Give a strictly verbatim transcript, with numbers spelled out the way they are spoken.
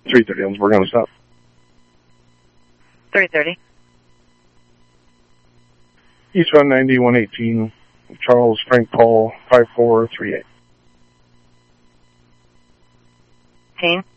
three thirty, we're going to stop. three thirty. Eastbound ninety, one eighteen, Charles Frank Paul, five four three eight. Team?